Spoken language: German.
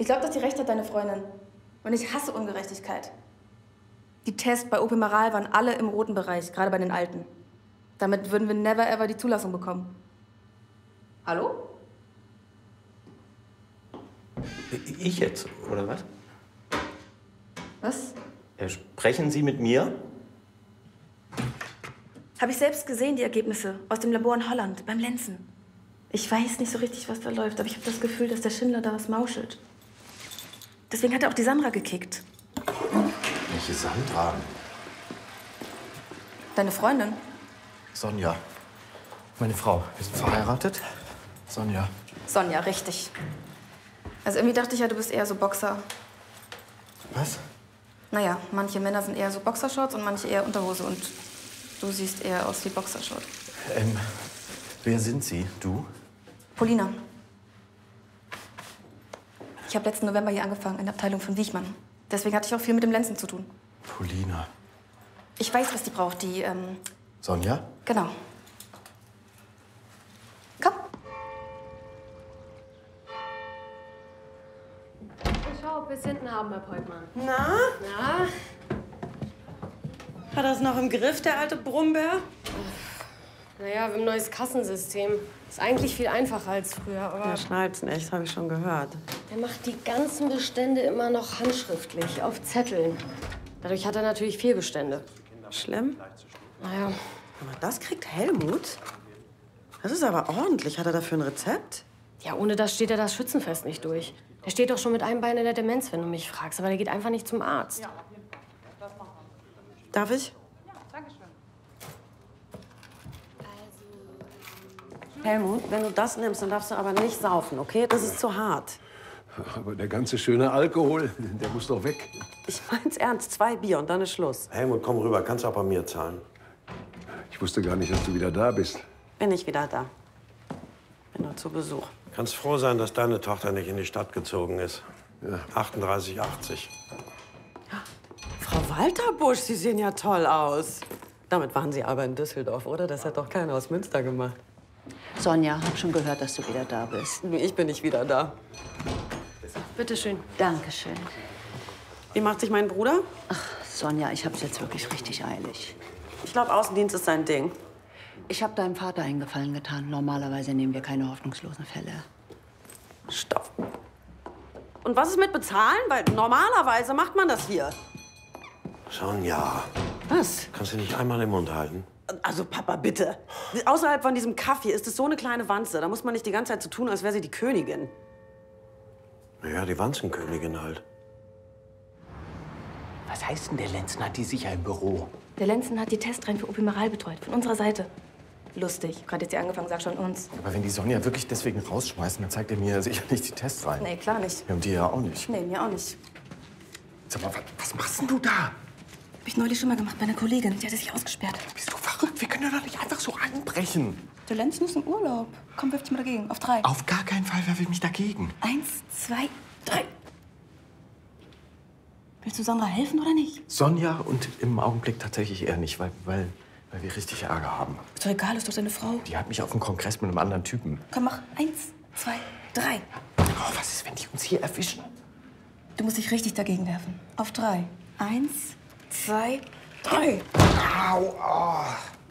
Ich glaube, dass die recht hat, deine Freundin. Und ich hasse Ungerechtigkeit. Die Tests bei OP Maral waren alle im roten Bereich, gerade bei den Alten. Damit würden wir never ever die Zulassung bekommen. Hallo? Ich jetzt, oder was? Was? Sprechen Sie mit mir? Habe ich selbst gesehen, die Ergebnisse aus dem Labor in Holland, beim Lenzen. Ich weiß nicht so richtig, was da läuft, aber ich habe das Gefühl, dass der Schindler da was mauschelt. Deswegen hat er auch die Sandra gekickt. Welche Sandra? Deine Freundin? Sonja. Meine Frau. Wir sind verheiratet. Sonja. Sonja, richtig. Also irgendwie dachte ich ja, du bist eher so Boxer. Was? Naja, manche Männer sind eher so Boxershorts und manche eher Unterhose. Und du siehst eher aus wie Boxershort. Wer sind Sie? Du? Polina. Ich habe letzten November hier angefangen, in der Abteilung von Wiechmann. Deswegen hatte ich auch viel mit dem Lenzen zu tun. Polina. Ich weiß, was die braucht, die, Sonja? Genau. Komm. Ich schau, ob wir es hinten haben, Herr Peutmann. Na? Na? Hat er es noch im Griff, der alte Brummbär? Naja, wir haben ein neues Kassensystem. Ist eigentlich viel einfacher als früher, aber Der schnallt's nicht, das habe ich schon gehört. er macht die ganzen Bestände immer noch handschriftlich, auf Zetteln. Dadurch hat er natürlich Fehlbestände. Schlimm? Naja, Aber das kriegt Helmut? Das ist aber ordentlich. Hat er dafür ein Rezept? ja, ohne das steht er das Schützenfest nicht durch. Der steht doch schon mit einem Bein in der Demenz, wenn du mich fragst. Aber der geht einfach nicht zum Arzt. Darf ich? Helmut, wenn du das nimmst, dann darfst du aber nicht saufen, okay? Das ist zu hart. Aber der ganze schöne Alkohol, der muss doch weg. Ich mein's ernst. 2 Bier und dann ist Schluss. Helmut, komm rüber. Kannst auch bei mir zahlen. Ich wusste gar nicht, dass du wieder da bist. Bin ich wieder da. Bin nur zu Besuch. Kannst froh sein, dass deine Tochter nicht in die Stadt gezogen ist. Ja. 38,80. Frau Walterbusch, Sie sehen ja toll aus. Damit waren Sie aber in Düsseldorf, oder? Das hat doch keiner aus Münster gemacht. Sonja, hab schon gehört, dass du wieder da bist. Ich bin nicht wieder da. Bitte schön. Dankeschön. Wie macht sich mein Bruder? Ach, Sonja, ich hab's jetzt wirklich richtig eilig. Ich glaube, Außendienst ist sein Ding. Ich habe deinem Vater einen Gefallen getan. Normalerweise nehmen wir keine hoffnungslosen Fälle. Stopp. Und was ist mit Bezahlen? Weil normalerweise macht man das hier. Sonja, Was? kannst du nicht einmal den Mund halten? Also, Papa, bitte. Außerhalb von diesem Kaffee ist es so eine kleine Wanze. Da muss man nicht die ganze Zeit so tun, als wäre sie die Königin. Naja, die Wanzenkönigin halt. Was heißt denn, der Lenzen hat die sicher im Büro? Der Lenzen hat die Testreihen für OP Maral betreut, von unserer Seite. Lustig. Gerade jetzt hier angefangen, sag schon uns. Aber wenn die Sonja wirklich deswegen rausschmeißen, dann zeigt er mir sicher nicht die Tests rein. Nee, klar nicht. Ja, und die ja auch nicht. Nee, mir auch nicht. Sag mal, was machst denn du da? Hab ich neulich schon mal gemacht bei einer Kollegin. Die hatte sich ausgesperrt. Bist du verrückt? Wir können doch nicht einfach so einbrechen. Der Lenzen ist im Urlaub. Komm, wirf dich mal dagegen. Auf 3. Auf gar keinen Fall, wer will mich dagegen? 1, 2, 3. Willst du Sandra helfen oder nicht? Sonja und im Augenblick tatsächlich eher nicht, weil wir richtig Ärger haben. Ist doch egal, ist doch deine Frau. Die hat mich auf dem Kongress mit einem anderen Typen. Komm, mach 1, 2, 3. Oh, was ist, wenn die uns hier erwischen? Du musst dich richtig dagegen werfen. Auf 3. 1, 2, 3. Au! Oh.